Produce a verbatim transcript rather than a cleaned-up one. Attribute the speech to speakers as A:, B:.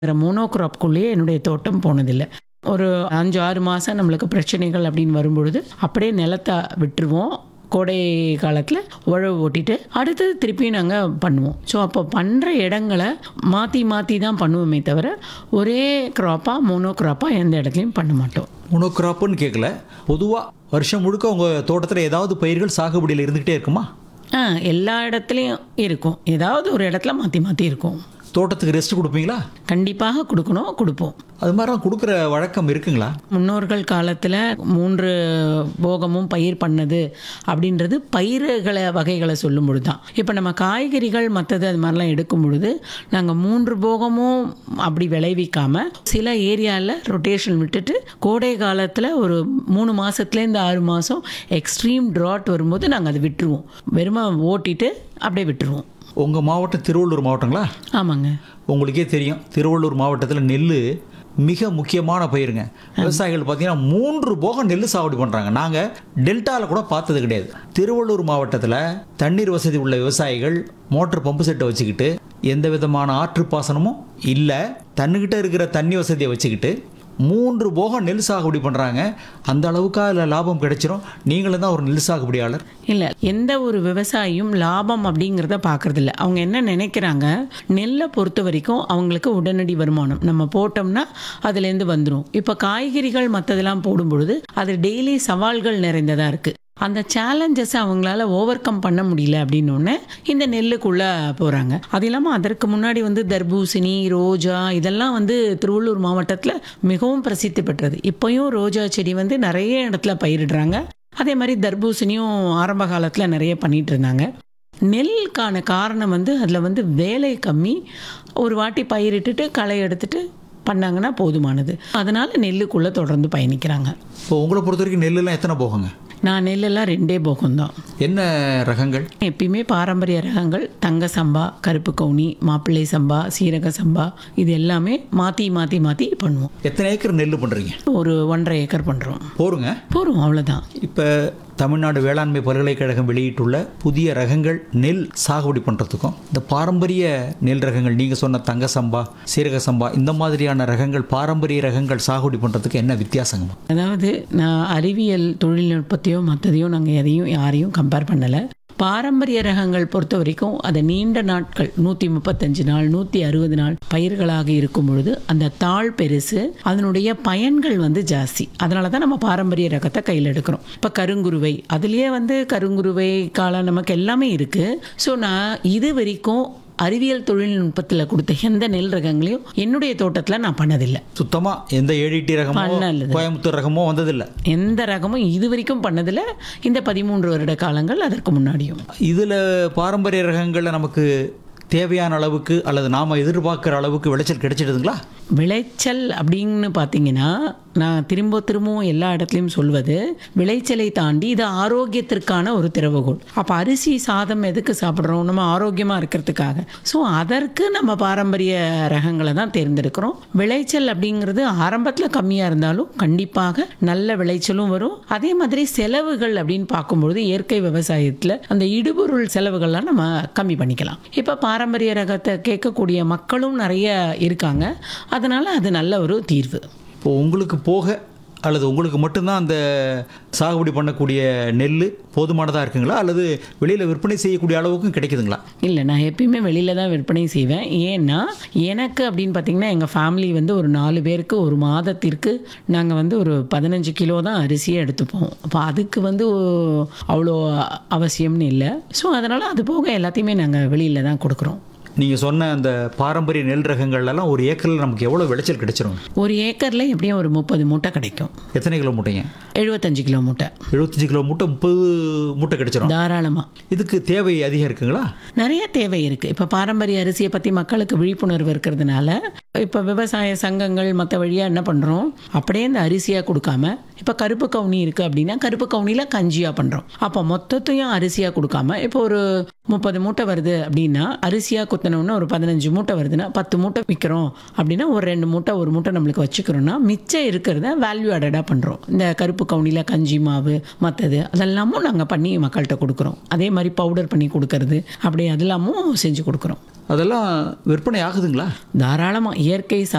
A: மோனோக்ராப்குள்ளேயே என்னுடைய தோட்டம் போனதில்லை. ஒரு அஞ்சு ஆறு மாதம் நம்மளுக்கு பிரச்சனைகள் அப்படின்னு வரும்பொழுது அப்படியே நிலத்தை விட்டுருவோம். கோடை காலத்தில் உழவு ஓட்டிட்டு அடுத்தது திருப்பியும் நாங்கள் பண்ணுவோம். ஸோ அப்போ பண்ணுற இடங்களை மாற்றி மாற்றி தான் பண்ணுவோமே தவிர ஒரே க்ராப்பாக மோனோக்ராப்பாக எந்த இடத்துலையும் பண்ண மாட்டோம்.
B: மோனோக்ராப்புன்னு கேட்கல, பொதுவாக வருஷம் முழுக்க உங்கள் தோட்டத்தில் ஏதாவது பயிர்கள் சாகுபடியில் இருந்துக்கிட்டே இருக்குமா?
A: ஆ எல்லா இடத்துலையும் இருக்கும். ஏதாவது ஒரு இடத்துல மாற்றி மாற்றி இருக்கும்.
B: தோட்டத்துக்கு ரெஸ்ட் கொடுப்பீங்களா?
A: கண்டிப்பாக கொடுக்கணும், கொடுப்போம்.
B: அது மாதிரிலாம் கொடுக்குற வழக்கம் இருக்குங்களா?
A: முன்னோர்கள் காலத்தில் மூன்று போகமும் பயிர் பண்ணது அப்படின்றது பயிர்களை வகைகளை சொல்லும் பொழுது தான். இப்போ நம்ம காய்கறிகள் மற்றது அது மாதிரிலாம் எடுக்கும் பொழுது நாங்கள் மூன்று போகமும் அப்படி விளைவிக்காமல் சில ஏரியாவில் ரொட்டேஷன் விட்டுட்டு கோடை காலத்தில் ஒரு மூணு மாதத்துலேருந்து ஆறு மாதம் எக்ஸ்ட்ரீம் ட்ராட் வரும்போது நாங்கள் அதை விட்டுருவோம். வெறுமை ஓட்டிட்டு அப்படியே விட்டுருவோம்.
B: உங்கள் மாவட்டம் திருவள்ளூர் மாவட்டங்களா?
A: ஆமாங்க.
B: உங்களுக்கே தெரியும், திருவள்ளூர் மாவட்டத்தில் நெல் மிக முக்கியமான பயிருங்க. விவசாயிகள் பார்த்தீங்கன்னா மூன்று போகம் நெல் சாகுபடி பண்ணுறாங்க. நாங்கள் டெல்டாவில் கூட பார்த்தது கிடையாது. திருவள்ளூர் மாவட்டத்தில் தண்ணீர் வசதி உள்ள விவசாயிகள் மோட்டர் பம்பு செட்டை வச்சுக்கிட்டு எந்த விதமான ஆற்று பாசனமும் இல்லை, தன்னுக்கிட்ட இருக்கிற தண்ணி வசதியை வச்சுக்கிட்டு மூன்று போகம் நெல் சாகுபடி பண்ணுறாங்க. அந்த அளவுக்கு அதில் லாபம் கிடைச்சிரும். நீங்களும் தான் ஒரு நெல் சாகுபடியாளர்.
A: இல்லை, எந்த ஒரு விவசாயியும் லாபம் அப்படிங்கிறத பார்க்குறதில்ல. அவங்க என்ன நினைக்கிறாங்க, நெல்லை பொறுத்த வரைக்கும் அவங்களுக்கு உடனடி வருமானம் நம்ம போட்டோம்னா அதுலேருந்து வந்துடும். இப்போ காய்கறிகள் மற்றதெல்லாம் போடும்பொழுது அது டெய்லி சவால்கள் நிறைந்ததாக இருக்குது. அந்த சேலஞ்சஸை அவங்களால ஓவர் கம் பண்ண முடியல அப்படின்னோடனே இந்த நெல்லுக்குள்ளே போகிறாங்க. அது இல்லாமல் அதற்கு முன்னாடி வந்து தர்பூசணி, ரோஜா இதெல்லாம் வந்து திருவள்ளூர் மாவட்டத்தில் மிகவும் பிரசித்தி பெற்றது. இப்போயும் ரோஜா செடி வந்து நிறைய இடத்துல பயிரிடுறாங்க. அதே மாதிரி தர்பூசணியும் ஆரம்ப காலத்தில் நிறைய பண்ணிகிட்டு இருந்தாங்க. நெல்லுக்கான காரணம் வந்து அதில் வந்து வேலை கம்மி. ஒரு வாட்டி பயிரிட்டுட்டு களை எடுத்துட்டு பண்ணாங்கன்னா போதுமானது. அதனால் நெல்லுக்குள்ளே தொடர்ந்து பயணிக்கிறாங்க.
B: இப்போ உங்களை பொறுத்த வரைக்கும் நெல்லுலாம் எத்தனை போகங்க?
A: நான் நெல்லெல்லாம் ரெண்டே போகம்தான்.
B: என்ன ரகங்கள்?
A: எப்பயுமே பாரம்பரிய ரகங்கள் தங்க சம்பா, கருப்பு கவுனி, மாப்பிள்ளை சம்பா, சீரக சம்பா, இது எல்லாமே மாற்றி மாற்றி மாற்றி பண்ணுவோம்.
B: எத்தனை ஏக்கர் நெல் பண்ணுறீங்க?
A: ஒரு ஒன்றரை ஏக்கர் பண்ணுறோம்.
B: போருங்க
A: போகிறோம், அவ்வளோதான்.
B: இப்போ தமிழ்நாடு வேளாண்மை பல்கலைக்கழகம் வெளியிட்டுள்ள புதிய ரகங்கள் நெல் சாகுபடி பண்ணுறதுக்கும் இந்த பாரம்பரிய நெல் ரகங்கள் நீங்கள் சொன்ன தங்க சம்பா, சீரக சம்பா இந்த மாதிரியான ரகங்கள் பாரம்பரிய ரகங்கள் சாகுபடி பண்ணுறதுக்கு என்ன வித்தியாசங்க?
A: அதாவது நான் அறிவியல் தொழில்நுட்பத்தையோ மற்றதையோ நாங்கள் எதையும் யாரையும் கம்பேர் பண்ணலை. பாரம்பரிய ரகங்கள் பொறுத்த வரைக்கும் அதை நீண்ட நாட்கள் நூற்றி முப்பத்தஞ்சு நாள் நூற்றி அறுபது நாள் பயிர்களாக இருக்கும் பொழுது அந்த தாழ் பெருசு, அதனுடைய பயன்கள் வந்து ஜாஸ்தி. அதனால தான் நம்ம பாரம்பரிய ரகத்தை கையில் எடுக்கிறோம். இப்போ கருங்குருவை, அதுலேயே வந்து கருங்குருவை காலம் நமக்கு எல்லாமே இருக்குது. ஸோ நான் இது வரைக்கும் அறிவியல் தொழில்நுட்பத்தில் கொடுத்த எந்த நெல் ரகங்களையும் என்னுடைய தோட்டத்தில் நான் பண்ணதில்லை.
B: சுத்தமாக எந்த ஏடிடி ரகமோ கோயம்புத்தூர் ரகமோ வந்ததில்லை.
A: எந்த ரகமும் இது வரைக்கும் பண்ணதில்லை. இந்த பதிமூன்று வருட காலங்கள் அதற்கு முன்னாடியும்.
B: இதில் பாரம்பரிய ரகங்களில் நமக்கு தேவையான அளவுக்கு அல்லது நாம் எதிர்பார்க்குற அளவுக்கு விளைச்சல் கிடைச்சிடுதுங்களா?
A: விளைச்சல் அப்படின்னு பார்த்தீங்கன்னா நான் திரும்ப திரும்பவும் எல்லா இடத்துலையும் சொல்வது, விளைச்சலை தாண்டி இது ஆரோக்கியத்திற்கான ஒரு திறவுகோல். அப்போ அரிசி சாதம் எதுக்கு சாப்பிட்றோம்? நம்ம ஆரோக்கியமாக இருக்கிறதுக்காக. ஸோ அதற்கு நம்ம பாரம்பரிய ரகங்களை தான் தேர்ந்தெடுக்கிறோம். விளைச்சல் அப்படிங்கிறது ஆரம்பத்தில் கம்மியாக இருந்தாலும் கண்டிப்பாக நல்ல விளைச்சலும் வரும். அதே மாதிரி செலவுகள் அப்படின்னு பார்க்கும்பொழுது இயற்கை விவசாயத்தில் அந்த இடுபொருள் செலவுகள்லாம் நம்ம கம்மி பண்ணிக்கலாம். இப்போ பாரம்பரிய ரகத்தை கேட்கக்கூடிய மக்களும் நிறைய இருக்காங்க. அதனால் அது நல்ல ஒரு தீர்வு.
B: இப்போ உங்களுக்கு போக அல்லது உங்களுக்கு மட்டும்தான் அந்த சாகுபடி பண்ணக்கூடிய நெல் போதுமானதாக இருக்குங்களா, அல்லது வெளியில் விற்பனை செய்யக்கூடிய அளவுக்கும் கிடைக்குதுங்களா?
A: இல்லை, நான் எப்பயுமே வெளியில் தான் விற்பனை செய்வேன். ஏன்னா எனக்கு அப்படின்னு பார்த்தீங்கன்னா எங்கள் ஃபேமிலி வந்து ஒரு நாலு பேருக்கு ஒரு மாதத்திற்கு நாங்கள் வந்து ஒரு பதினஞ்சு கிலோ தான் அரிசியை எடுத்துப்போம். அப்போ அதுக்கு வந்து அவ்வளோ அவசியம்னு இல்லை. ஸோ அதனால் அது போக எல்லாத்தையுமே நாங்கள் வெளியில் தான் கொடுக்குறோம்.
B: நீங்கள் சொன்ன அந்த பாரம்பரிய நெல் ரகங்கள்லாம் ஒரு ஏக்கரில் நமக்கு எவ்வளோ விளைச்சல் கிடைச்சிரும்?
A: ஒரு ஏக்கரில் எப்படியும் ஒரு முப்பது மூட்டை கிடைக்கும்.
B: எத்தனை கிலோ மூட்டைங்க?
A: எழுபத்தஞ்சு கிலோ மூட்டை.
B: எழுபத்தஞ்சு கிலோ மூட்டை முப்பது மூட்டை கிடைச்சிரும்
A: தாராளமாக.
B: இதுக்கு தேவை அதிகம் இருக்குங்களா?
A: நிறைய தேவை இருக்குது. இப்போ பாரம்பரிய அரிசியை பற்றி மக்களுக்கு விழிப்புணர்வு இருக்கிறதுனால இப்போ விவசாய சங்கங்கள் மற்ற வழியாக என்ன பண்ணுறோம், அப்படியே இந்த அரிசியாக கொடுக்காம இப்போ கருப்பு கவுனி இருக்குது அப்படின்னா கருப்பு கவுனியில் கஞ்சியாக பண்ணுறோம். அப்போ மொத்தத்தையும் அரிசியாக கொடுக்காம இப்போ ஒரு முப்பது மூட்டை வருது அப்படின்னா அரிசியாக குத்தினோன்னா ஒரு பதினஞ்சு மூட்டை வருதுன்னா பத்து மூட்டை விற்கிறோம் அப்படின்னா ஒரு ரெண்டு மூட்டை ஒரு மூட்டை நம்மளுக்கு வச்சுக்கிறோன்னா மிச்சம் இருக்கிறத வேல்யூ ஆடடாக பண்ணுறோம். இந்த கருப்பு கவுனியில் கஞ்சி மாவு மற்றது அதெல்லாமும் நாங்கள் பண்ணி மக்கள்கிட்ட கொடுக்குறோம். அதே மாதிரி பவுடர் பண்ணி கொடுக்கறது அப்படி அதெல்லாமும் செஞ்சு கொடுக்குறோம்.
B: அதெல்லாம் விற்பனை ஆகுதுங்களா?
A: தாராளமாக. இயற்கை